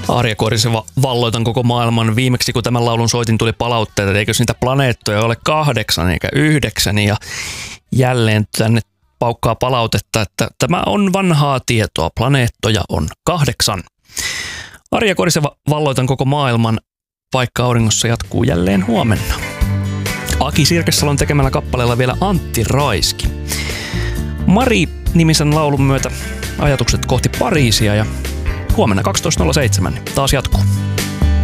Arja Koriseva, valloitan koko maailman. Viimeksi kun tämän laulun soitin, tuli palautteita, eikö niitä planeettoja ole 8 eikä 9. Ja jälleen tänne paukkaa palautetta, että tämä on vanhaa tietoa. Planeettoja on 8. Arja Koriseva, valloitan koko maailman. Paikka auringossa jatkuu jälleen huomenna. Aki Sirkessalon tekemällä kappaleella vielä Antti Raiski. Mari-nimisen laulun myötä ajatukset kohti Pariisia ja huomenna 12.07 taas jatkuu.